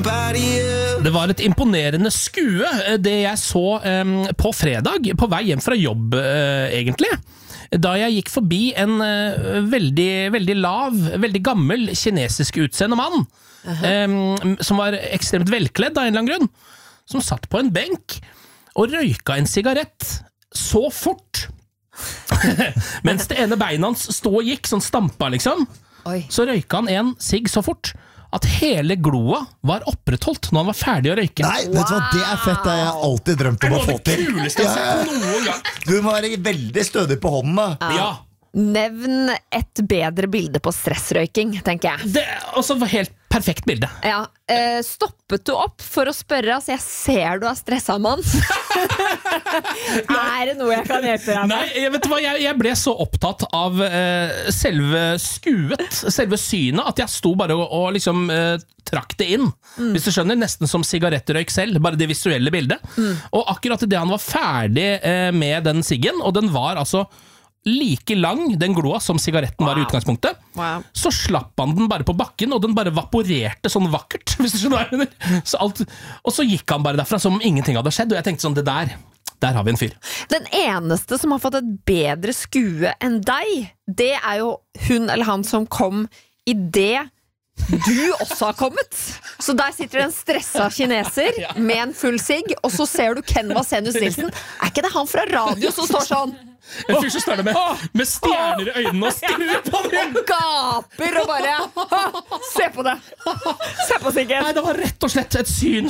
Det var et imponerende skue, det jeg så på fredag, på vei hjem fra jobb, egentlig. Da jeg gikk forbi en veldig lav, veldig gammel kinesisk utseende mann, som var ekstremt velkledd av en eller annen grunn, som satt på en benk og røyka en sigarett så fort, mens det ene beina hans stod og gikk, sånn stampa liksom. Oi. Så røyka han en sigg så fort at hele gloa var opprettholdt når han var ferdig å røyke. Nei, vet du hva, det fett, det har jeg alltid drømt om å få til. Det er det kuleste jeg har sett noen gang. Du må være veldig stødig på hånden da. Ja. Nevn et bedre bilde på stressrøyking, tenker jeg. Det også var helt perfekt bilde. Ja, stoppet du opp for å spørre, altså jeg ser du er stresset, mann. Er det noe jeg kan hjelpe deg med? Nei, vet du hva, jeg ble så opptatt av selve synet, at jeg sto bare og liksom trakk det inn. Hvis du skjønner, nesten som sigarettrøyk selv, bare det visuelle bildet. Og akkurat i det han var ferdig med den siggen, og den var altså like lang, den gloa, som sigaretten var i utgangspunktet, så slapp han den bare på bakken, og den bare vaporerte sånn vakkert, hvis du skjønner. Og så gikk han bare derfra som om ingenting hadde skjedd, og jeg tenkte sånn, det der har vi en fyr. Den eneste som har fått et bedre skue enn deg, det er jo hun eller han som kom i det du også har kommet. Så der sitter det en stresset kineser med en full sigg, og så ser du Ken Vasenius Nilsen. Er ikke det han fra radio som står sånn? En fyr som står der med stjerner i øynene og stirrer på dem. Gaper og bare se på det. Se på siggen. Nei, det var rett og slett et syn